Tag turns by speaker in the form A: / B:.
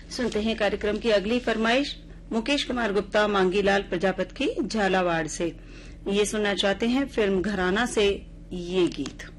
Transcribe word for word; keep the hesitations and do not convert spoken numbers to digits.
A: सुनते हैं कार्यक्रम की अगली फरमाइश मुकेश कुमार गुप्ता मांगीलाल प्रजापत की झालावाड़ से। ये सुनना चाहते हैं फिल्म घराना से ये गीत।